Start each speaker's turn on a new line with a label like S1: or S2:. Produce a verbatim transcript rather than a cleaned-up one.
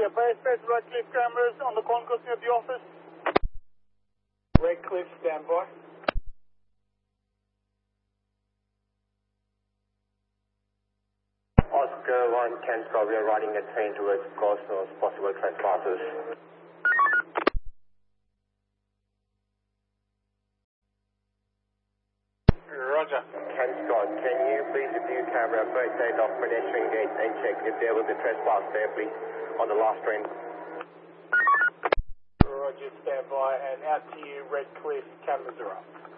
S1: Yeah, base base Redcliffe cameras on the concourse near the office.
S2: Redcliffe, stand by.
S3: Oscar one ten, so we are riding a train towards coast of possible trespassers.
S2: Roger.
S3: Ken Scott, can you please review camera first side of pedestrian gate and check if there was a trespass there, please, on the last train?
S2: Roger, stand by, and out to you, Redcliffe, cameras are up.